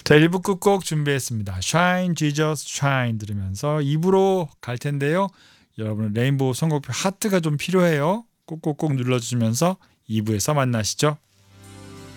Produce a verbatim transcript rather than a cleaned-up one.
자, 일 부 끝곡 준비했습니다. Shine, Jesus, Shine 들으면서 이 부로 갈 텐데요. 여러분 레인보우 선곡표 하트가 좀 필요해요. 꼭꼭꼭 눌러주시면서 이 부에서 만나시죠.